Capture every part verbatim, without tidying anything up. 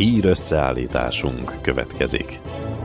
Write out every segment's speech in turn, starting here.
Hír összeállításunk következik.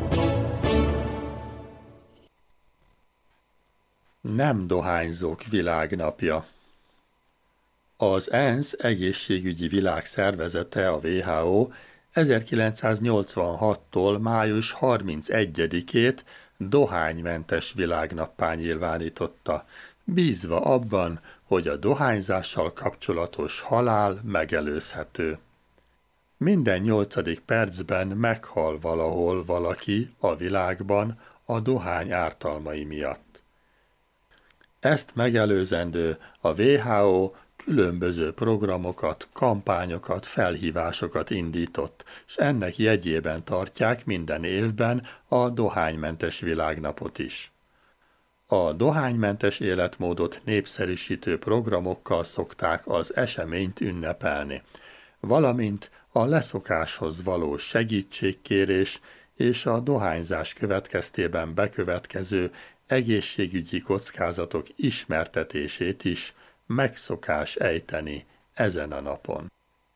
Nem dohányzók világnapja. Az ENSZ egészségügyi világszervezete, a dupla vé há ó ezerkilencszáznyolcvanhattól május harmincegyedikét dohánymentes világnappá nyilvánította, bízva abban, hogy a dohányzással kapcsolatos halál megelőzhető. Minden nyolcadik percben meghal valahol valaki a világban a dohány ártalmai miatt. Ezt megelőzendő a dupla vé há ó különböző programokat, kampányokat, felhívásokat indított, és ennek jegyében tartják minden évben a dohánymentes világnapot is. A dohánymentes életmódot népszerűsítő programokkal szokták az eseményt ünnepelni, valamint a leszokáshoz való segítségkérés és a dohányzás következtében bekövetkező egészségügyi kockázatok ismertetését is megszokás ejteni ezen a napon.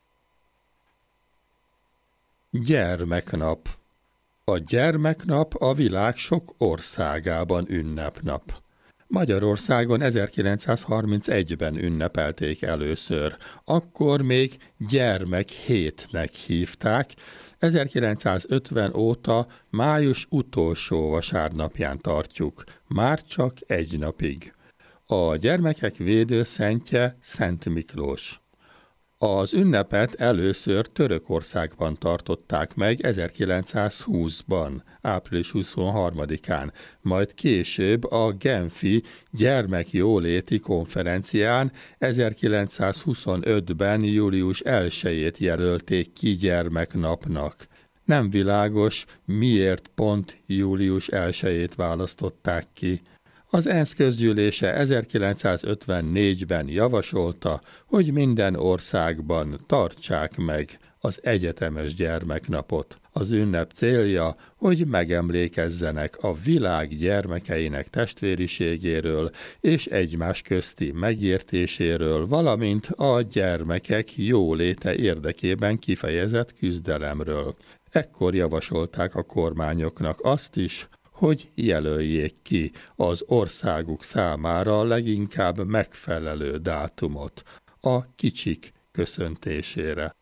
Gyermeknap. A gyermeknap a világ sok országában ünnepnap. Magyarországon ezerkilencszázharmincegyben ünnepelték először, akkor még gyermekhétnek hívták, ezerkilencszázötven óta május utolsó vasárnapján tartjuk, már csak egy napig. A gyermekek védőszentje Szent Miklós. Az ünnepet először Törökországban tartották meg ezerkilencszázhúszban, április huszonharmadikán, majd később a Genfi gyermekjóléti konferencián ezerkilencszázhuszonötben július elsejét jelölték ki gyermeknapnak. Nem világos, miért pont július elsejét választották ki. Az ENSZ közgyűlése ezerkilencszázötvennégyben javasolta, hogy minden országban tartsák meg az egyetemes gyermeknapot. Az ünnep célja, hogy megemlékezzenek a világ gyermekeinek testvériségéről és egymás közti megértéséről, valamint a gyermekek jóléte érdekében kifejezett küzdelemről. Ekkor javasolták a kormányoknak azt is, hogy jelöljék ki az országuk számára leginkább megfelelő dátumot a kicsik köszöntésére.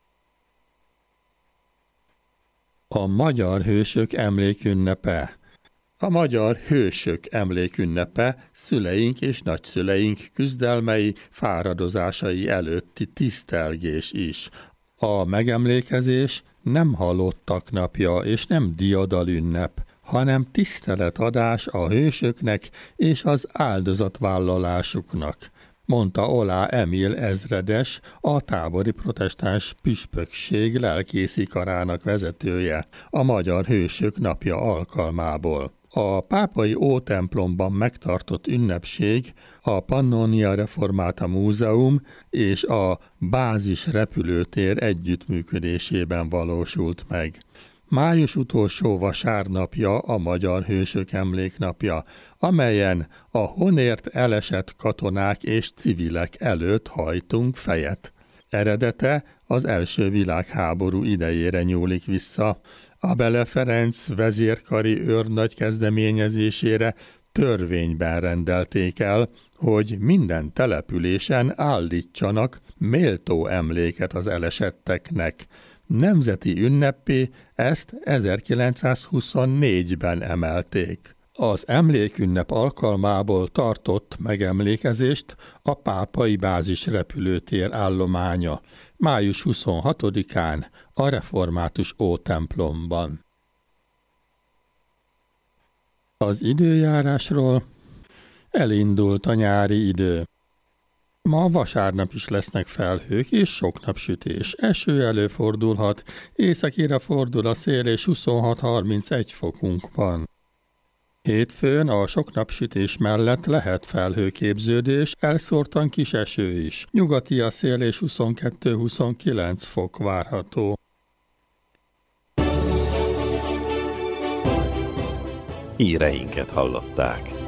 A magyar hősök emlékünnepe. A magyar hősök emlékünnepe szüleink és nagyszüleink küzdelmei, fáradozásai előtti tisztelgés is. A megemlékezés nem halottak napja és nem diadalünnep, hanem tiszteletadás a hősöknek és az áldozatvállalásuknak, mondta Oláh Emil ezredes, a tábori protestáns püspökség lelkészi karának vezetője a Magyar Hősök napja alkalmából. A pápai ótemplomban megtartott ünnepség a Pannonia Reformata Múzeum és a Bázis repülőtér együttműködésében valósult meg. Május utolsó vasárnapja a Magyar Hősök emléknapja, amelyen a honért elesett katonák és civilek előtt hajtunk fejet. Eredete az első világháború idejére nyúlik vissza. Abele Ferenc vezérkari őrnagy kezdeményezésére törvényben rendelték el, hogy minden településen állítsanak méltó emléket az elesetteknek. Nemzeti ünneppé ezt ezerkilencszázhuszonnégyben emelték. Az emlékünnep alkalmából tartott megemlékezést a pápai bázis repülőtér állománya május huszonhatodikán a református ótemplomban. Az időjárásról: elindult a nyári idő. Ma vasárnap is lesznek felhők és sok napsütés. Eső előfordulhat, északira fordul a szél és huszonhat-harmincegy fokunk van. Hétfőn a sok napsütés mellett lehet felhőképződés, elszórtan kis eső is. Nyugati a szél és huszonkettő-huszonkilenc fok várható. Híreinket hallották.